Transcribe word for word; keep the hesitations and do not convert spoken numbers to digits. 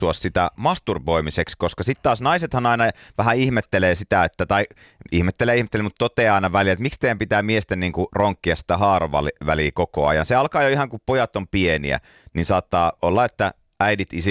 muuttua sitä masturboimiseksi, koska sitten taas naisethan aina vähän ihmettelee sitä, että, tai ihmettelee, ihmettelee, mutta toteaa aina väliin, että miksi teidän pitää miesten niin kuin ronkkia sitä haaroväliä koko ajan. Se alkaa jo ihan kun pojat on pieniä, niin saattaa olla, että äidit, isit